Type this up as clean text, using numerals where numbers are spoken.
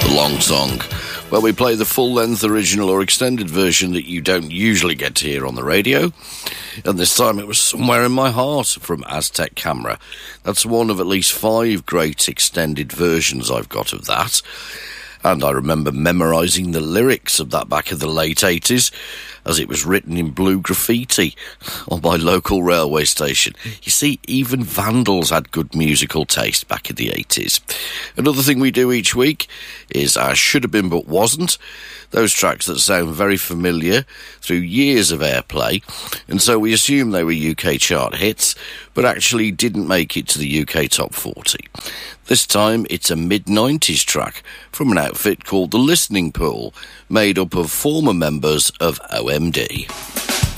Long Song, where we play the full-length original or extended version that you don't usually get to hear on the radio. And this time it was Somewhere in My Heart from Aztec Camera. That's one of at least 5 great extended versions I've got of that. And I remember memorising the lyrics of that back in the late 80s, as it was written in blue graffiti on my local railway station. You see, even Vandals had good musical taste back in the 80s. Another thing we do each week is our Should Have Been But Wasn't, those tracks that sound very familiar through years of airplay, and so we assume they were UK chart hits, but actually didn't make it to the UK Top 40. This time it's a mid-90s track from an outfit called The Listening Pool, made up of former members of OMD.